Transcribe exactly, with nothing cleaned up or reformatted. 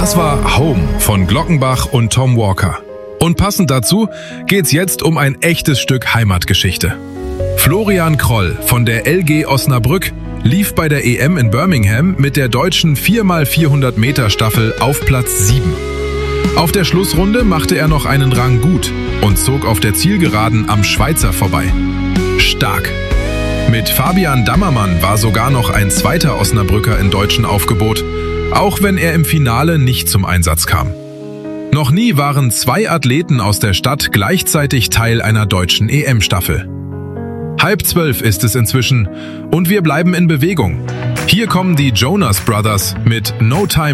Das war Home von Glockenbach und Tom Walker. Und passend dazu geht's jetzt um ein echtes Stück Heimatgeschichte. Florian Kroll von der L G Osnabrück lief bei der E M in Birmingham mit der deutschen vier mal vierhundert Meter Staffel auf Platz sieben. Auf der Schlussrunde machte er noch einen Rang gut und zog auf der Zielgeraden am Schweizer vorbei. Stark! Mit Fabian Dammermann war sogar noch ein zweiter Osnabrücker in deutschen Aufgebot, auch wenn er im Finale nicht zum Einsatz kam. Noch nie waren zwei Athleten aus der Stadt gleichzeitig Teil einer deutschen E M-Staffel. Halb zwölf ist es inzwischen und wir bleiben in Bewegung. Hier kommen die Jonas Brothers mit No Time